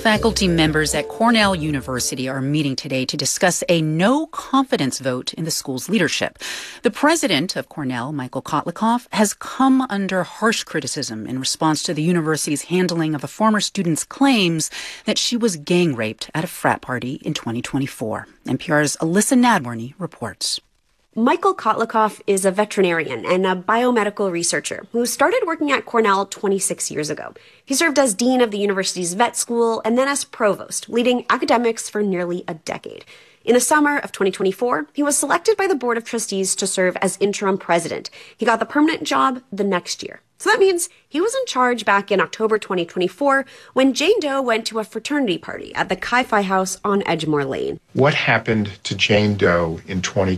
Faculty members at Cornell University are meeting today to discuss a no confidence vote in the school's leadership. The president of Cornell, Michael Kotlikoff, has come under harsh criticism in response to the university's handling of a former student's claims that she was gang raped at a frat party in 2024. NPR's Alyssa Nadworny reports. Michael Kotlikoff is a veterinarian and a biomedical researcher who started working at Cornell 26 years ago. He served as dean of the university's vet school and then as provost, leading academics for nearly a decade. In the summer of 2024, he was selected by the Board of Trustees to serve as interim president. He got the permanent job the next year. So that means he was in charge back in October 2024 when Jane Doe went to a fraternity party at the Chi-Fi House on Edgemoor Lane. What happened to Jane Doe in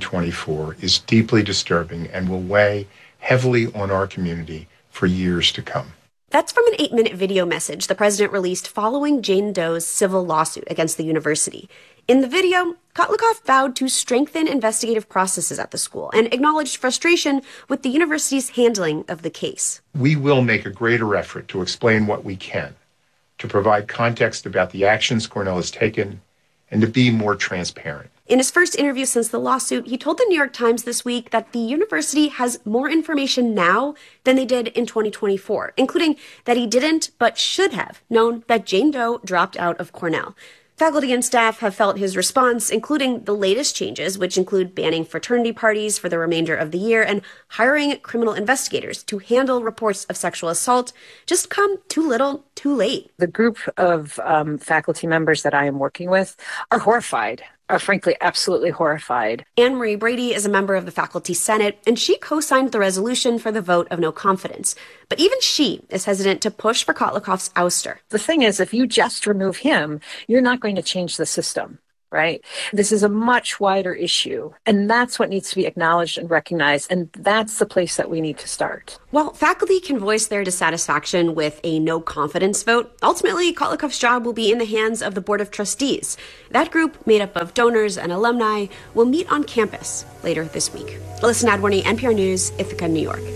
2024 is deeply disturbing and will weigh heavily on our community for years to come. That's from an 8-minute video message the president released following Jane Doe's civil lawsuit against the university. In the video, Kotlikoff vowed to strengthen investigative processes at the school and acknowledged frustration with the university's handling of the case. We will make a greater effort to explain what we can, to provide context about the actions Cornell has taken, and to be more transparent. In his first interview since the lawsuit, he told the New York Times this week that the university has more information now than they did in 2024, including that he didn't but should have known that Jane Doe dropped out of Cornell. Faculty and staff have felt his response, including the latest changes, which include banning fraternity parties for the remainder of the year and hiring criminal investigators to handle reports of sexual assault, just come too little, too late. The group of faculty members that I am working with are horrified. Are frankly absolutely horrified. Anne Marie Brady is a member of the Faculty Senate, and she co-signed the resolution for the vote of no confidence. But even she is hesitant to push for Kotlikoff's ouster. The thing is, if you just remove him, you're not going to change the system, right? This is a much wider issue, and that's what needs to be acknowledged and recognized, and that's the place that we need to start. While faculty can voice their dissatisfaction with a no confidence vote, ultimately Kotlikoff's job will be in the hands of the Board of Trustees. That group, made up of donors and alumni, will meet on campus later this week. Alyssa Nadworny, NPR News, Ithaca, New York.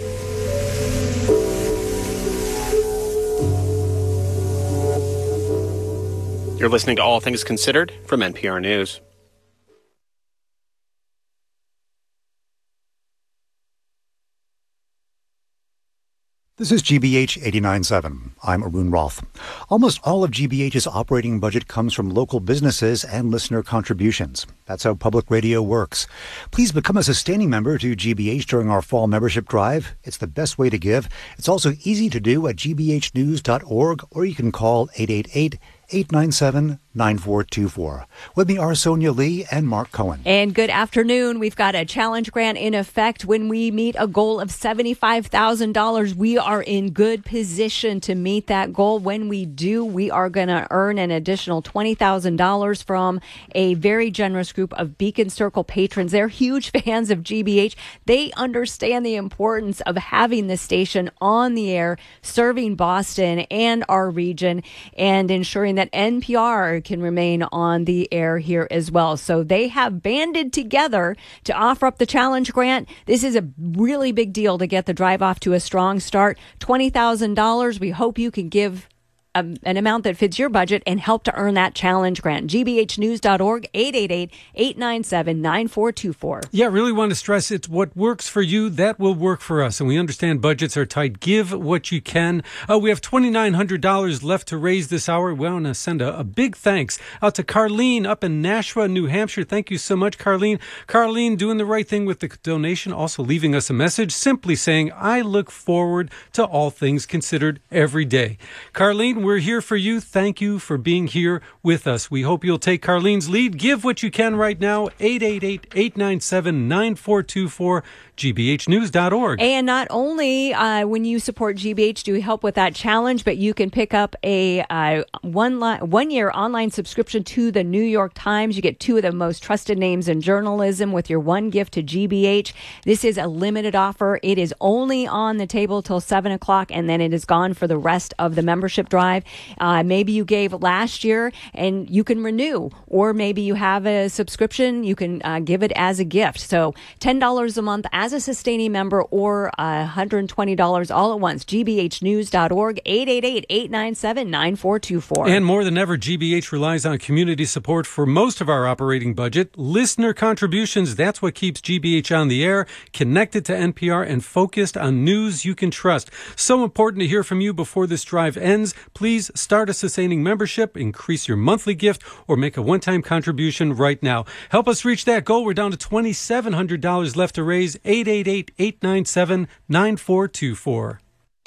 You're listening to All Things Considered from NPR News. This is GBH 89.7. I'm Arun Roth. Almost all of GBH's operating budget comes from local businesses and listener contributions. That's how public radio works. Please become a sustaining member to GBH during our fall membership drive. It's the best way to give. It's also easy to do at gbhnews.org, or you can call 888-897-9424. With me are Sonia Lee and Mark Cohen. And good afternoon. We've got a challenge grant in effect. When we meet a goal of $75,000, we are in good position to meet that goal. When we do, we are going to earn an additional $20,000 from a very generous group of Beacon Circle patrons. They're huge fans of GBH. They understand the importance of having the station on the air, serving Boston and our region, and ensuring that NPR can remain on the air here as well. So they have banded together to offer up the challenge grant. This is a really big deal to get the drive off to a strong start. $20,000. We hope you can give an amount that fits your budget and help to earn that challenge grant. gbhnews.org, 888-897-9424. Yeah, I really want to stress it's what works for you, that will work for us. And we understand budgets are tight. Give what you can. We have $2,900 left to raise this hour. We want to send a big thanks out to Carlene up in Nashua, New Hampshire. Thank you so much, Carlene. Carlene doing the right thing with the donation, also leaving us a message, simply saying, I look forward to All Things Considered every day. Carlene, we're here for you. Thank you for being here with us. We hope you'll take Carlene's lead. Give what you can right now. 888-897-9424. gbhnews.org. And not only when you support GBH do we help with that challenge, but you can pick up a one-year online subscription to the New York Times. You get two of the most trusted names in journalism with your one gift to GBH. This is a limited offer. It is only on the table till 7 o'clock, and then it is gone for the rest of the membership drive. Maybe you gave last year and you can renew, or maybe you have a subscription. You can give it as a gift. So $10 a month as a sustaining member or $120 all at once. gbhnews.org, 888-897-9424. And more than ever, GBH relies on community support for most of our operating budget. Listener contributions, that's what keeps GBH on the air, connected to NPR, and focused on news you can trust. So important to hear from you before this drive ends. Please start a sustaining membership, increase your monthly gift, or make a one-time contribution right now. Help us reach that goal. We're down to $2,700 left to raise. 888-897-9424.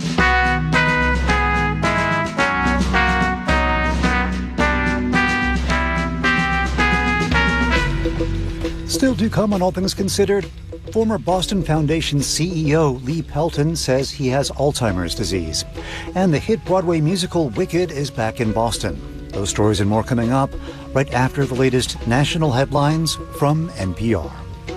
Still to come on All Things Considered, former Boston Foundation CEO Lee Pelton says he has Alzheimer's disease. And the hit Broadway musical Wicked is back in Boston. Those stories and more coming up right after the latest national headlines from NPR.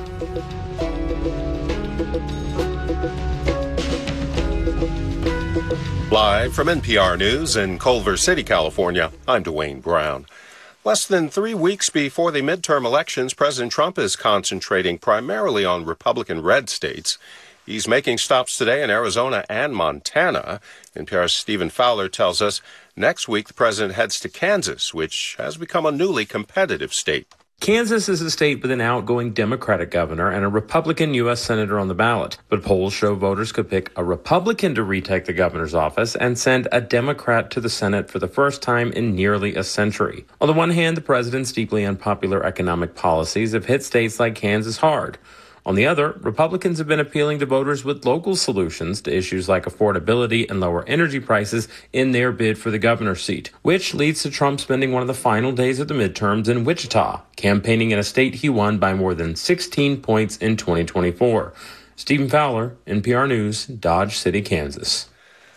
Live from NPR News in Culver City, California, I'm Dwayne Brown. Less than 3 weeks before the midterm elections, President Trump is concentrating primarily on Republican red states. He's making stops today in Arizona and Montana. NPR's Stephen Fowler tells us next week the president heads to Kansas, which has become a newly competitive state. Kansas is a state with an outgoing Democratic governor and a Republican U.S. senator on the ballot. But polls show voters could pick a Republican to retake the governor's office and send a Democrat to the Senate for the first time in nearly a century. On the one hand, the president's deeply unpopular economic policies have hit states like Kansas hard. On the other, Republicans have been appealing to voters with local solutions to issues like affordability and lower energy prices in their bid for the governor's seat, which leads to Trump spending one of the final days of the midterms in Wichita, campaigning in a state he won by more than 16 points in 2024. Stephen Fowler, NPR News, Dodge City, Kansas.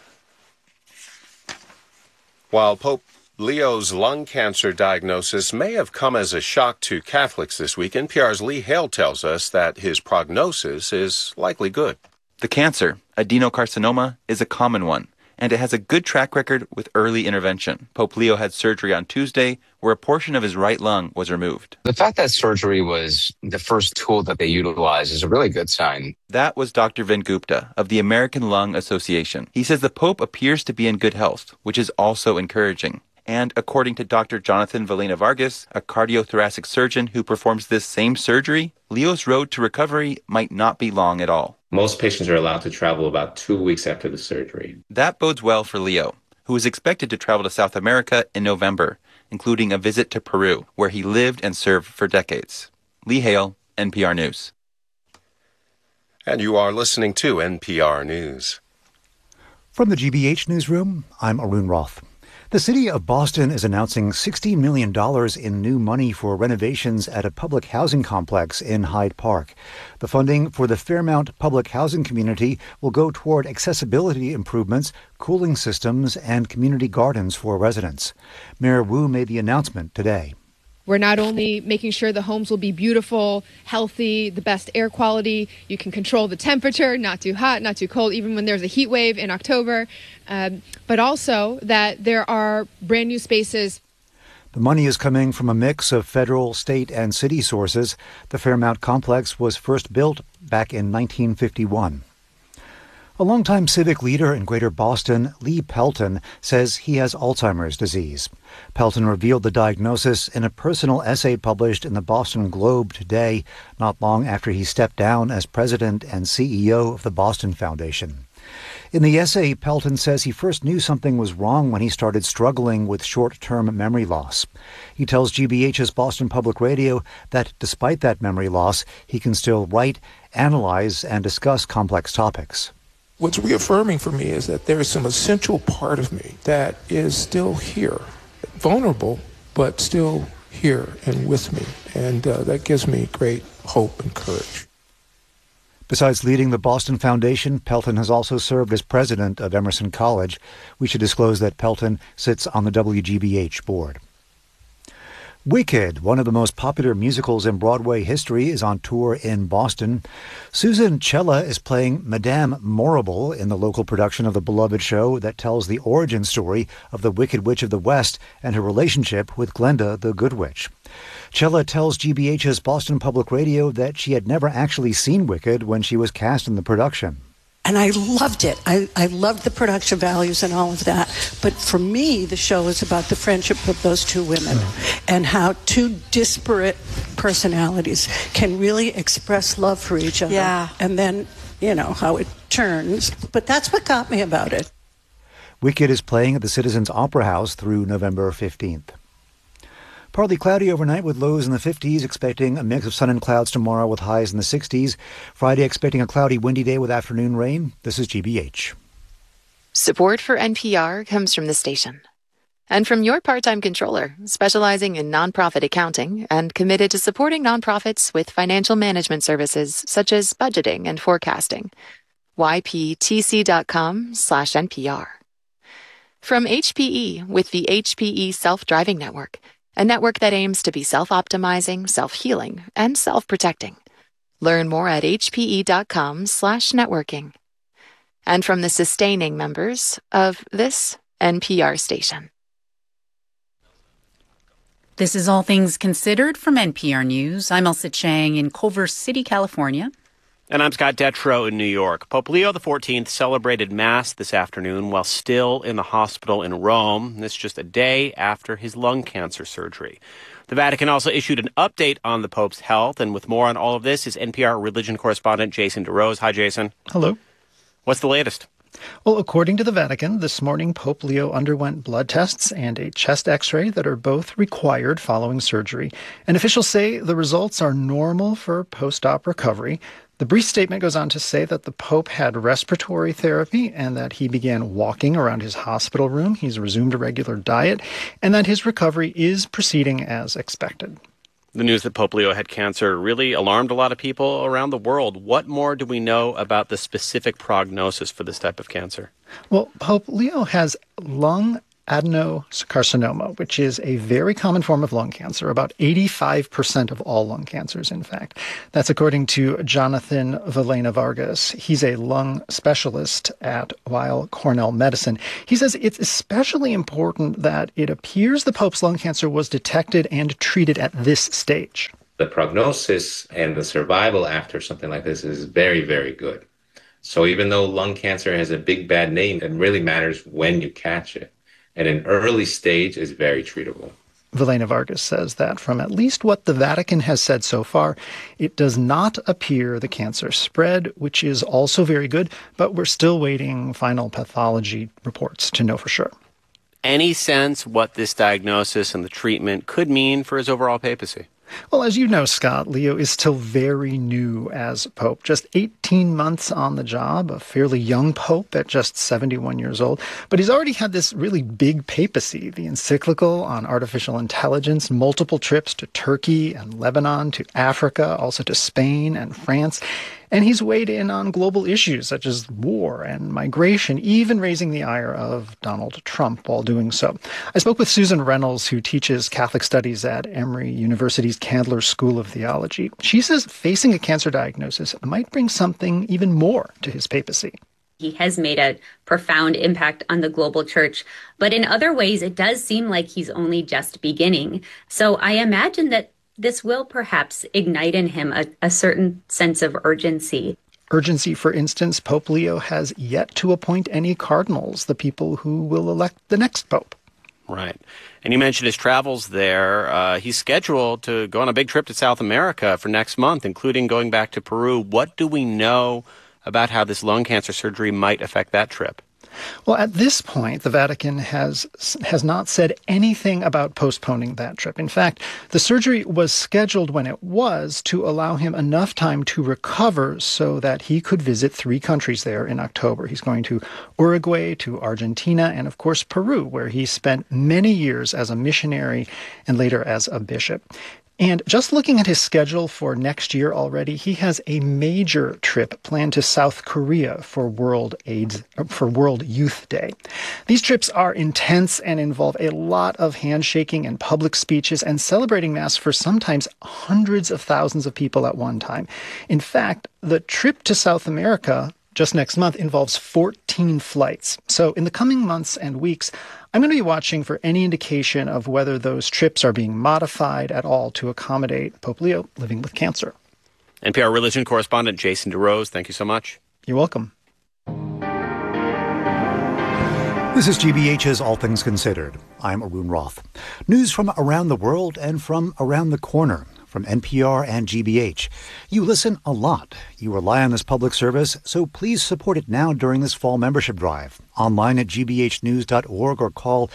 While Pope Leo's lung cancer diagnosis may have come as a shock to Catholics this week, NPR's Lee Hale tells us that his prognosis is likely good. The cancer, adenocarcinoma, is a common one, and it has a good track record with early intervention. Pope Leo had surgery on Tuesday, where a portion of his right lung was removed. The fact that surgery was the first tool that they utilized is a really good sign. That was Dr. Vin Gupta of the American Lung Association. He says the Pope appears to be in good health, which is also encouraging. And according to Dr. Jonathan Valena Vargas, a cardiothoracic surgeon who performs this same surgery, Leo's road to recovery might not be long at all. Most patients are allowed to travel about 2 weeks after the surgery. That bodes well for Leo, who is expected to travel to South America in November, including a visit to Peru, where he lived and served for decades. Lee Hale, NPR News. And you are listening to NPR News. From the GBH Newsroom, I'm Arun Roth. The city of Boston is announcing $60 million in new money for renovations at a public housing complex in Hyde Park. The funding for the Fairmount public housing community will go toward accessibility improvements, cooling systems, and community gardens for residents. Mayor Wu made the announcement today. We're not only making sure the homes will be beautiful, healthy, the best air quality, you can control the temperature, not too hot, not too cold, even when there's a heat wave in October, but also that there are brand new spaces. The money is coming from a mix of federal, state, and city sources. The Fairmount complex was first built back in 1951. A longtime civic leader in Greater Boston, Lee Pelton, says he has Alzheimer's disease. Pelton revealed the diagnosis in a personal essay published in the Boston Globe today, not long after he stepped down as president and CEO of the Boston Foundation. In the essay, Pelton says he first knew something was wrong when he started struggling with short-term memory loss. He tells GBH's Boston Public Radio that despite that memory loss, he can still write, analyze, and discuss complex topics. What's reaffirming for me is that there is some essential part of me that is still here, vulnerable, but still here and with me. And that gives me great hope and courage. Besides leading the Boston Foundation, Pelton has also served as president of Emerson College. We should disclose that Pelton sits on the WGBH board. Wicked, one of the most popular musicals in Broadway history, is on tour in Boston. Susan Cella is playing Madame Morrible in the local production of the beloved show that tells the origin story of the Wicked Witch of the West and her relationship with Glenda the Good Witch. Cella tells GBH's Boston Public Radio that she had never actually seen Wicked when she was cast in the production. And I loved it. I loved the production values and all of that. But for me, the show is about the friendship of those two women and how two disparate personalities can really express love for each other. Yeah. And then, how it turns. But that's what got me about it. Wicked is playing at the Citizens Opera House through November 15th. Partly cloudy overnight with lows in the 50s, expecting a mix of sun and clouds tomorrow with highs in the 60s. Friday, expecting a cloudy, windy day with afternoon rain. This is GBH. Support for NPR comes from the station and from your part-time controller, specializing in nonprofit accounting and committed to supporting nonprofits with financial management services such as budgeting and forecasting. yptc.com/NPR. From HPE with the HPE Self-Driving Network, a network that aims to be self-optimizing, self-healing, and self-protecting. Learn more at hpe.com/networking. And from the sustaining members of this NPR station. This is All Things Considered from NPR News. I'm Elsa Chang in Culver City, California. And I'm Scott Detrow in New York. Pope Leo XIV celebrated Mass this afternoon while still in the hospital in Rome. This just a day after his lung cancer surgery. The Vatican also issued an update on the Pope's health. And with more on all of this is NPR religion correspondent Jason DeRose. Hi, Jason. Hello. What's the latest? Well, according to the Vatican, this morning Pope Leo underwent blood tests and a chest x-ray that are both required following surgery. And officials say the results are normal for post-op recovery. The brief statement goes on to say that the Pope had respiratory therapy and that he began walking around his hospital room. He's resumed a regular diet and that his recovery is proceeding as expected. The news that Pope Leo had cancer really alarmed a lot of people around the world. What more do we know about the specific prognosis for this type of cancer? Well, Pope Leo has lung adenocarcinoma, which is a very common form of lung cancer, about 85% of all lung cancers, in fact. That's according to Jonathan Vilena Vargas. He's a lung specialist at Weill Cornell Medicine. He says it's especially important that it appears the Pope's lung cancer was detected and treated at this stage. The prognosis and the survival after something like this is very, very good. So even though lung cancer has a big bad name, it really matters when you catch it. And an early stage is very treatable. Vilena Vargas says that from at least what the Vatican has said so far, it does not appear the cancer spread, which is also very good, but we're still waiting final pathology reports to know for sure. Any sense what this diagnosis and the treatment could mean for his overall papacy? Well, as you know, Scott, Leo is still very new as Pope. Just 18 months on the job, a fairly young Pope at just 71 years old. But he's already had this really big papacy, the encyclical on artificial intelligence, multiple trips to Turkey and Lebanon, to Africa, also to Spain and France. And he's weighed in on global issues such as war and migration, even raising the ire of Donald Trump while doing so. I spoke with Susan Reynolds, who teaches Catholic Studies at Emory University's Candler School of Theology. She says facing a cancer diagnosis might bring something even more to his papacy. He has made a profound impact on the global church, but in other ways, it does seem like he's only just beginning. So I imagine that this will perhaps ignite in him a certain sense of urgency. Urgency, for instance, Pope Leo has yet to appoint any cardinals, the people who will elect the next pope. Right. And you mentioned his travels there. He's scheduled to go on a big trip to South America for next month, including going back to Peru. What do we know about how this lung cancer surgery might affect that trip? Well, at this point, the Vatican has not said anything about postponing that trip. In fact, the surgery was scheduled when it was to allow him enough time to recover so that he could visit 3 countries there in October. He's going to Uruguay, to Argentina, and of course Peru, where he spent many years as a missionary and later as a bishop. And just looking at his schedule for next year already, he has a major trip planned to South Korea for World Youth Day. These trips are intense and involve a lot of handshaking and public speeches and celebrating Mass for sometimes hundreds of thousands of people at one time. In fact, the trip to South America just next month involves 14 flights. So in the coming months and weeks, I'm going to be watching for any indication of whether those trips are being modified at all to accommodate Pope Leo living with cancer. NPR religion correspondent Jason DeRose, thank you so much. You're welcome. This is GBH's All Things Considered. I'm Arun Roth. News from around the world and from around the corner. From NPR and GBH. You listen a lot. You rely on this public service, so please support it now during this fall membership drive. Online at gbhnews.org or call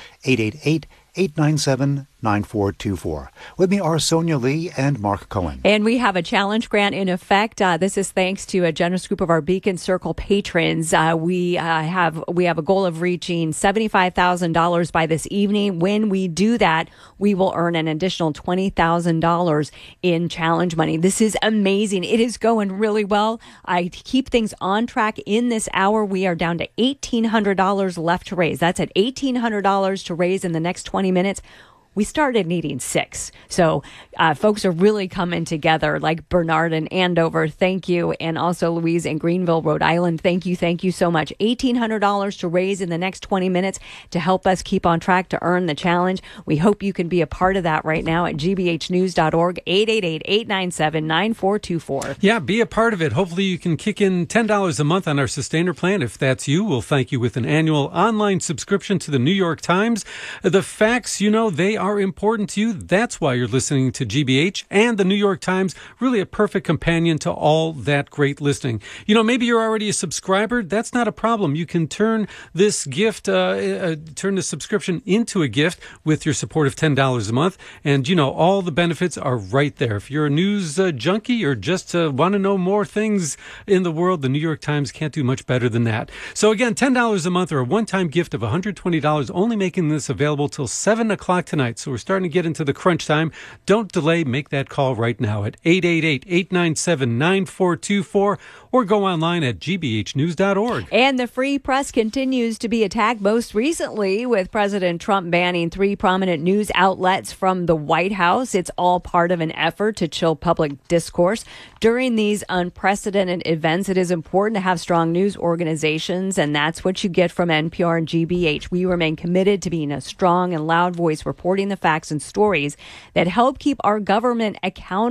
888-897-9424. With me are Sonia Lee and Mark Cohen. And we have a challenge grant in effect. This is thanks to a generous group of our Beacon Circle patrons. We have a goal of reaching $75,000 by this evening. When we do that, we will earn an additional $20,000 in challenge money. This is amazing. It is going really well. I keep things on track in this hour. We are down to $1,800 left to raise. That's at $1,800 to raise in the next 20 minutes. We started needing 6. So folks are really coming together, like Bernard in Andover. Thank you. And also Louise in Greenville, Rhode Island. Thank you. Thank you so much. $1,800 to raise in the next 20 minutes to help us keep on track to earn the challenge. We hope you can be a part of that right now at gbhnews.org, 888-897-9424. Yeah, be a part of it. Hopefully you can kick in $10 a month on our Sustainer plan. If that's you, we'll thank you with an annual online subscription to the New York Times. The facts, they are important to you. That's why you're listening to GBH and the New York Times, really a perfect companion to all that great listening. Maybe you're already a subscriber. That's not a problem. You can turn this gift, turn the subscription into a gift with your support of $10 a month. And, all the benefits are right there. If you're a news junkie or just want to know more things in the world, the New York Times can't do much better than that. So again, $10 a month or a one-time gift of $120, only making this available till 7 o'clock tonight. So we're starting to get into the crunch time. Don't delay. Make that call right now at 888-897-9424 or go online at gbhnews.org. And the free press continues to be attacked, most recently with President Trump banning 3 prominent news outlets from the White House. It's all part of an effort to chill public discourse. During these unprecedented events, it is important to have strong news organizations, and that's what you get from NPR and GBH. We remain committed to being a strong and loud voice reporting the facts and stories that help keep our government accountable